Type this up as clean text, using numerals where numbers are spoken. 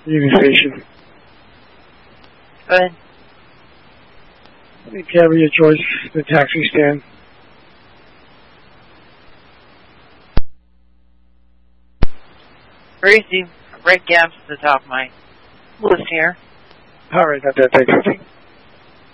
Union Station. Go ahead. Gabrielle Joyce, the taxi stand. Crazy red gaps at the top of my list here. All right, got that. Thank you.